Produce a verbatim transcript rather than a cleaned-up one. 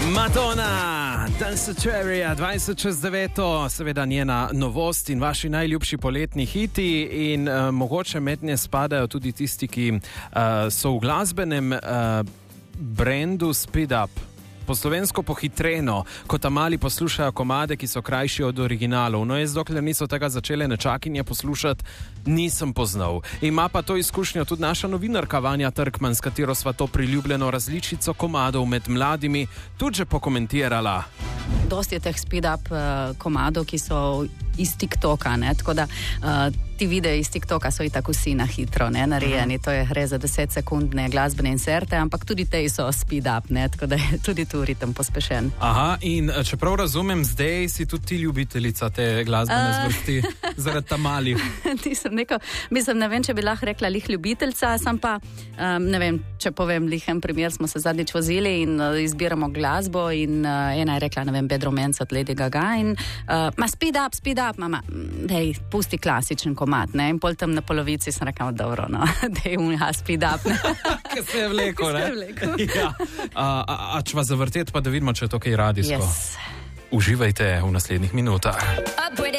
Madonna, Danceteria dvajset čez deveto, seveda njena novost in vaši najljubši poletni hiti in uh, mogoče mednje spadajo tudi tisti, ki uh, so v glasbenem uh, brendu Speed Up. Po slovensko pohitreno, ko ta mali poslušajo komade, ki so krajši od originalov. No, jaz dokler niso tega začele nečakinje poslušati, nisem poznal. Ima pa to izkušnjo tudi naša novinarka Vanja Trkman, s katero sva to priljubljeno različico komadov med mladimi tudi že pokomentirala. Dosti je teh speed-up uh, komadov, ki so iz TikToka, ne? Tako da uh, ti videi iz TikToka so itak vsi na hitro, ne, narejeni. To je gre za deset sekundne glasbene inserte, ampak tudi te so speed-up, ne, tako da je tudi tu ritem pospešen. Aha, in čeprav razumem, zdaj si tudi ti ljubiteljica te glasbene uh. zvrsti, zaradi ta malih. Nisem neko, mislim, ne vem, če bi lahko rekla lih ljubiteljca, sem pa, um, ne vem, če povem lihen primer, smo se zadnjič vozili in uh, izbiramo glasbo in uh, ena je rekla, ne vem, Bad Romance od Lady Gaga in uh, ma speed up, speed up, mama, dej, pusti klasičen komad, ne, in pol tam na polovici sem rekla, dobro, no, dej, unja, speed up, ne. Kaj se je vlekel, ne? Se je vlekel. Ja. A, a, a če vas zavrteti, pa da vidimo, če je to kaj radijsko. Yes. Uživajte v naslednjih minutah.